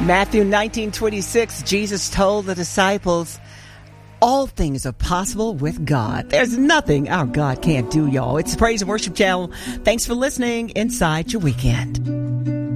Matthew 19:26, Jesus told the disciples, all things are possible with God. There's nothing our God can't do, y'all. It's the Praise and Worship Channel. Thanks for listening inside your weekend.